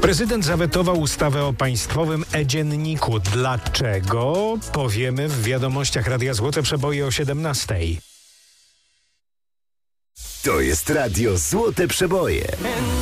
Prezydent zawetował ustawę o państwowym e-dzienniku. Dlaczego? Powiemy w wiadomościach Radia Złote Przeboje o 17. To jest Radio Złote Przeboje.